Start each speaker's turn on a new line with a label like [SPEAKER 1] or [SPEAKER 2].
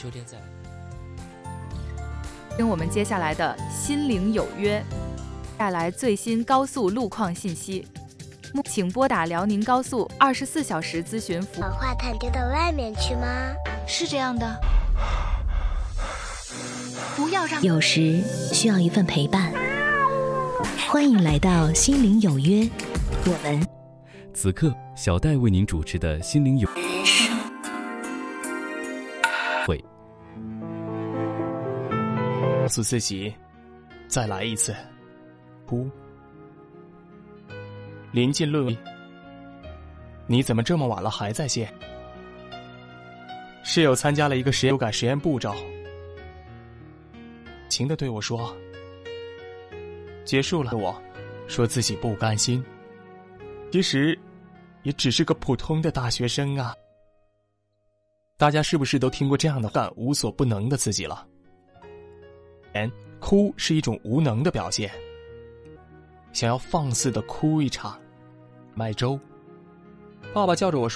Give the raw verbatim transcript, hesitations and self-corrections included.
[SPEAKER 1] 秋天再来。
[SPEAKER 2] 听我们接下来的心灵有约，带来最新高速路况信息。请拨打辽宁高速二十四小时咨询服务。
[SPEAKER 3] 把话筒丢到外面去吗？
[SPEAKER 4] 是这样的。不要让
[SPEAKER 5] 有时需要一份陪伴。欢迎来到心灵有约，我们
[SPEAKER 6] 此刻小戴为您主持的心灵有会。
[SPEAKER 7] 告诉自己再来一次，哭。临近论文，你怎么这么晚了还在写？室友参加了一个实验，修改实验步骤，情地对我说，结束了。我说自己不甘心，其实也只是个普通的大学生啊。大家是不是都听过这样的干无所不能的自己了？哭是一种无能的表现，想要放肆的哭一场。麦粥，爸爸叫着我说。